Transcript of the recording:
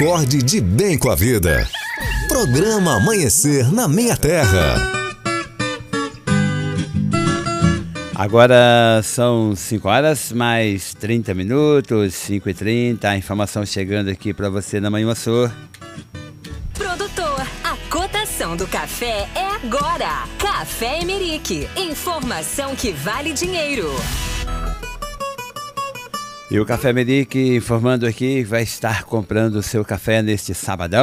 Acorde de bem com a vida. Programa Amanhecer na Minha Terra. Agora são 5 horas mais 30 minutos, 5h30. A informação chegando aqui para você na Manhã Açor. Produtor, a cotação do café é agora. Café Emerick. Informação que vale dinheiro. E o Café Emerick informando aqui, vai estar comprando o seu café neste sabadão.